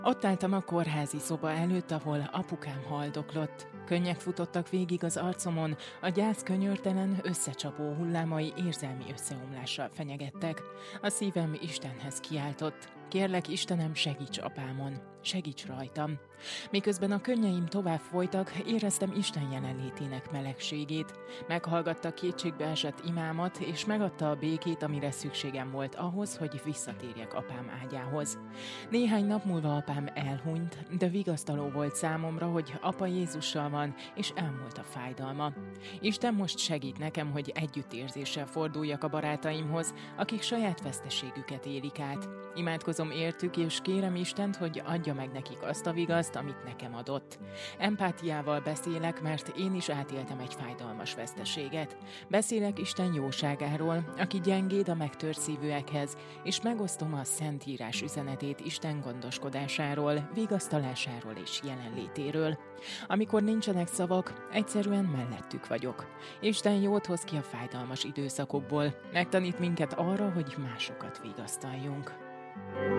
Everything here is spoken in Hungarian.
Ott álltam a kórházi szoba előtt, ahol apukám haldoklott. Könnyek futottak végig az arcomon, a gyász könyörtelen, összecsapó hullámai érzelmi összeomlással fenyegettek. A szívem Istenhez kiáltott. Kérlek, Istenem, segíts apámon, segíts rajtam. Miközben a könnyeim tovább folytak, éreztem Isten jelenlétének melegségét. Meghallgatta kétségbeesett imámat, és megadta a békét, amire szükségem volt ahhoz, hogy visszatérjek apám ágyához. Néhány nap múlva apám elhunyt, de vigasztaló volt számomra, hogy apa Jézussal van, és elmúlt a fájdalma. Isten most segít nekem, hogy együttérzéssel forduljak a barátaimhoz, akik saját veszteségüket élik át. Imádkozom értük, és kérem Istent, hogy adja meg nekik azt a vigaszt, amit nekem adott. Empátiával beszélek, mert én is átéltem egy fájdalmas veszteséget. Beszélek Isten jóságáról, aki gyengéd a megtört szívűekhez, és megosztom a Szentírás üzenetét Isten gondoskodásáról, vigasztalásáról és jelenlétéről. Amikor nincsenek szavak, egyszerűen mellettük vagyok. Isten jót hoz ki a fájdalmas időszakokból, megtanít minket arra, hogy másokat vigasztaljunk.